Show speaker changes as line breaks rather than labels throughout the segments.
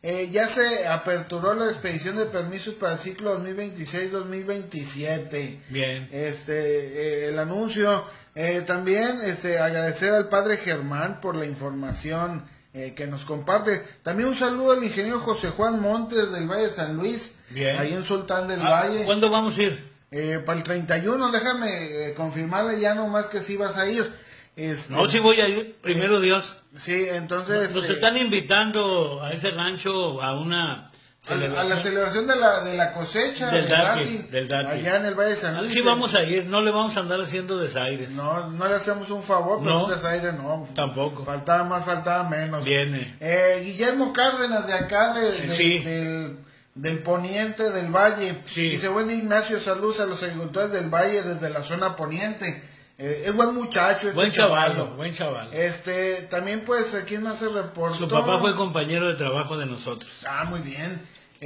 Ya se aperturó la expedición de permisos para el ciclo 2026-2027.
Bien.
El anuncio. También agradecer al padre Germán por la información que nos comparte. También un saludo al ingeniero José Juan Montes del Valle de San Luis.
Bien.
Ahí en Sultán del Valle.
¿Cuándo vamos a ir?
Para el 31, déjame confirmarle ya nomás que sí vas a ir.
No, sí voy a ir, primero Dios.
Sí, entonces...
Nos están invitando a ese rancho a una celebración.
A la celebración de la cosecha
del dátil.
Allá en el Valle de San Luis.
Sí vamos a ir, no le vamos a andar haciendo desaires.
No le hacemos un favor, pero
no,
un desaire no.
Tampoco.
Faltaba más, faltaba menos.
Viene.
Guillermo Cárdenas de acá,
sí.
del poniente del valle.
Sí.
Dice, buen día, Ignacio, saludos a los agricultores del valle desde la zona poniente. Es buen muchacho,
buen chaval.
También pues, ¿quién más se reportó?
Su papá fue compañero de trabajo de nosotros.
Ah, muy bien.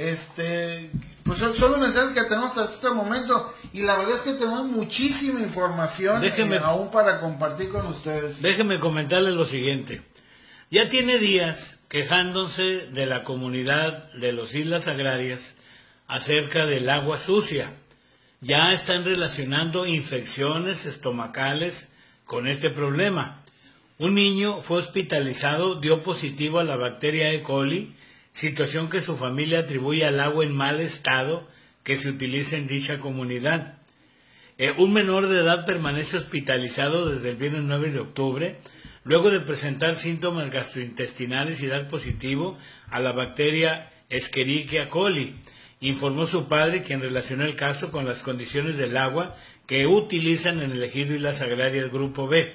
Pues son los mensajes que tenemos hasta este momento, y la verdad es que tenemos muchísima información aún para compartir con ustedes.
Déjeme comentarles lo siguiente. Ya tiene días quejándose de la comunidad de los Islas Agrarias acerca del agua sucia. Ya están relacionando infecciones estomacales con este problema. Un niño fue hospitalizado, dio positivo a la bacteria E. coli, situación que su familia atribuye al agua en mal estado que se utiliza en dicha comunidad. Un menor de edad permanece hospitalizado desde el viernes 9 de octubre, luego de presentar síntomas gastrointestinales y dar positivo a la bacteria Escherichia coli. Informó su padre, quien relacionó el caso con las condiciones del agua que utilizan en el ejido Islas Agrarias Grupo B.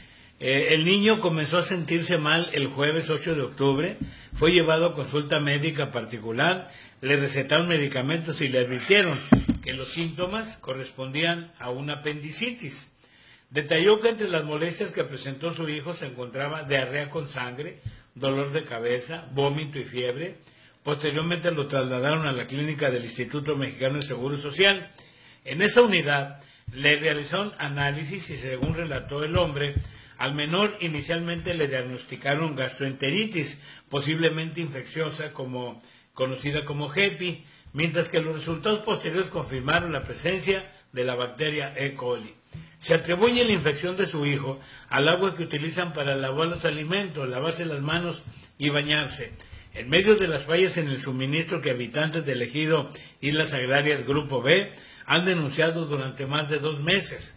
El niño comenzó a sentirse mal el jueves 8 de octubre, fue llevado a consulta médica particular, le recetaron medicamentos y le advirtieron que los síntomas correspondían a una apendicitis. Detalló que entre las molestias que presentó su hijo se encontraba diarrea con sangre, dolor de cabeza, vómito y fiebre. Posteriormente lo trasladaron a la clínica del Instituto Mexicano de Seguro Social. En esa unidad le realizaron análisis y, según relató el hombre, al menor inicialmente le diagnosticaron gastroenteritis, posiblemente infecciosa, conocida como HEPI, mientras que los resultados posteriores confirmaron la presencia de la bacteria E. coli. Se atribuye la infección de su hijo al agua que utilizan para lavar los alimentos, lavarse las manos y bañarse. En medio de las fallas en el suministro que habitantes del ejido Islas Agrarias Grupo B han denunciado durante más de 2 meses.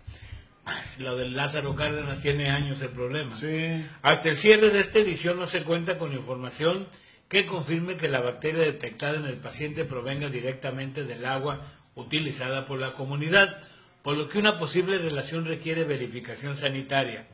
Lo del Lázaro Cárdenas tiene años el problema.
Sí.
Hasta el cierre de esta edición no se cuenta con información que confirme que la bacteria detectada en el paciente provenga directamente del agua utilizada por la comunidad, por lo que una posible relación requiere verificación sanitaria.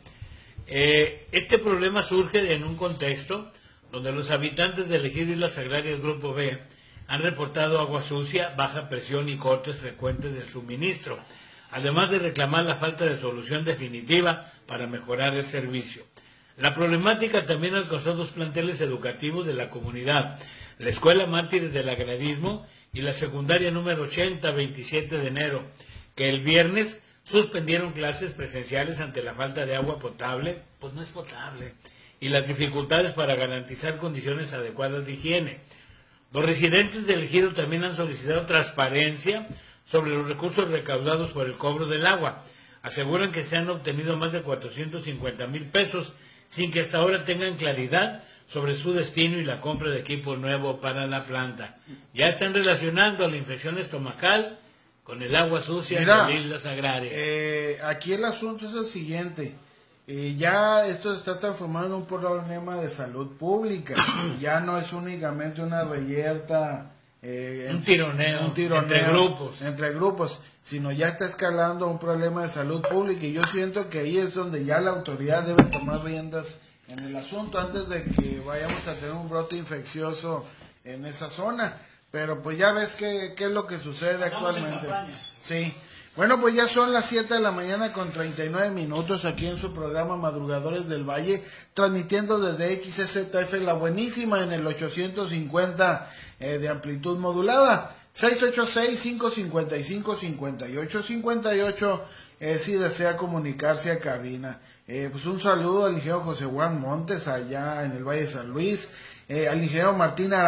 Este problema surge en un contexto donde los habitantes del ejido Islas Agrarias Grupo B han reportado agua sucia, baja presión y cortes frecuentes del suministro, además de reclamar la falta de solución definitiva para mejorar el servicio. La problemática también alcanzó 2 planteles educativos de la comunidad, la Escuela Mártires del Agrarismo y la secundaria número 80, 27 de enero, que el viernes suspendieron clases presenciales ante la falta de agua potable, pues no es potable, y las dificultades para garantizar condiciones adecuadas de higiene. Los residentes del ejido también han solicitado transparencia sobre los recursos recaudados por el cobro del agua. Aseguran que se han obtenido más de 450,000 pesos sin que hasta ahora tengan claridad sobre su destino y la compra de equipo nuevo para la planta. Ya están relacionando la infección estomacal con el agua sucia en las Islas Agrarias.
Aquí el asunto es el siguiente. Ya esto se está transformando en un problema de salud pública. Ya no es únicamente una reyerta,
un tironeo
entre grupos, sino ya está escalando a un problema de salud pública, y yo siento que ahí es donde ya la autoridad debe tomar riendas en el asunto antes de que vayamos a tener un brote infeccioso en esa zona. Pero pues ya ves qué es lo que sucede actualmente. Sí. Bueno, pues ya son las 7 de la mañana con 39 minutos aquí en su programa Madrugadores del Valle, transmitiendo desde XSZF La Buenísima en el 850 de amplitud modulada, 686-555-5858, si desea comunicarse a cabina. Pues un saludo al ingeniero José Juan Montes allá en el Valle de San Luis, al ingeniero Martín